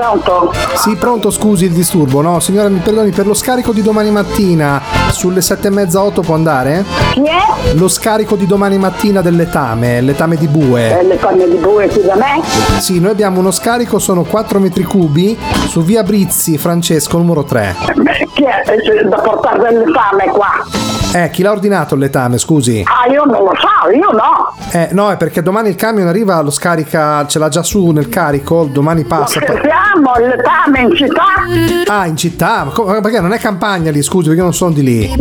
Pronto? Sì, pronto, scusi il disturbo. No, signora, mi perdoni, per lo scarico di domani mattina sulle 7:30, 8 può andare? Chi è? Lo scarico di domani mattina del letame di bue. Letame di bue qui da me? Sì, noi abbiamo uno scarico, sono 4 metri cubi su via Brizzi, Francesco, numero 3. Chi è da portare del letame qua? Chi l'ha ordinato il letame, scusi? Ah, io non lo so, io no. No, è perché domani il camion arriva, lo scarica, ce l'ha già su nel carico, domani passa. Ma scherziamo, il letame in città? Ah, in città? Ma perché non è campagna lì, scusi, perché io non sono di lì.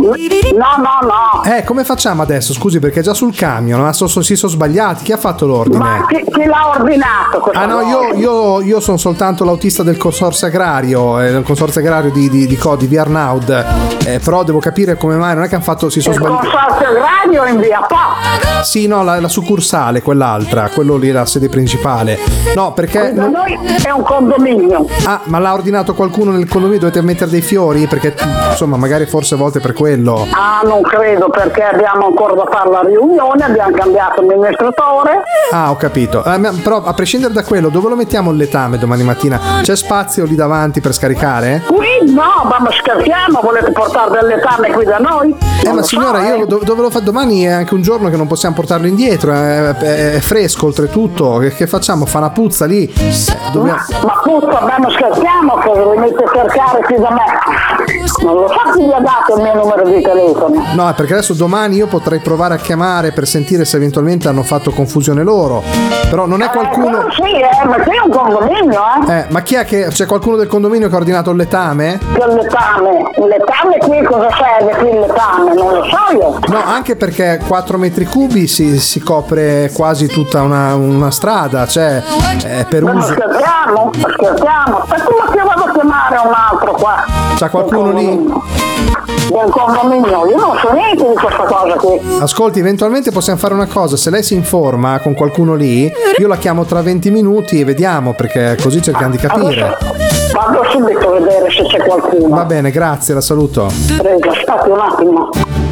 No. Come facciamo adesso, scusi, perché è già sul camion, ma si sono sbagliati, chi ha fatto l'ordine? Ma chi l'ha ordinato? Ah no, io sono soltanto l'autista del consorzio agrario, il consorzio agrario di via Arnaud, però devo capire come mai, non è che hanno fatto, si sono sbagliati. Il consorzio agrario in via Po? Sì, no, la succursale, quell'altra, quello lì è la sede principale. No, perché... Da noi è un condominio. Ah, ma l'ha ordinato qualcuno nel condominio, dovete mettere dei fiori? Perché, insomma, magari forse a volte per quello. Ah, non credo, perché abbiamo ancora da fare la riunione, abbiamo cambiato amministratore. Ah, ho capito. Però a prescindere da quello, dove lo mettiamo il letame domani mattina? C'è spazio lì davanti per scaricare? Qui no, ma scherziamo, volete portare del letame qui da noi? Ma signora, io dove lo fa domani è anche un giorno che non possiamo portarlo indietro, è fresco oltretutto, che facciamo? Fa una puzza lì? Ma puzza, ma scherziamo che lo metti a cercare qui da me? Non lo so chi gli ha dato il mio numero di telefono. No, è perché adesso domani io potrei provare a chiamare per sentire se eventualmente hanno fatto confusione loro, però non è qualcuno... Sì, ma qui è un condominio, ma chi è che... c'è qualcuno del condominio che ha ordinato il letame? Il letame qui cosa serve qui il letame? Non lo so io. No, anche perché 4 metri cubi si copre quasi tutta una strada, cioè per uso... Scherziamo. E come che vado a chiamare un altro qua? C'ha qualcuno lì? Del condominio, io non so niente di questa cosa qui. Ascolti, eventualmente possiamo fare una cosa, se lei si informa con qualcuno lì, io la chiamo tra 20 minuti e vediamo, perché così cerchiamo di capire. Vado subito a vedere se c'è qualcuno. Va bene, grazie, la saluto. Prego, aspetti un attimo.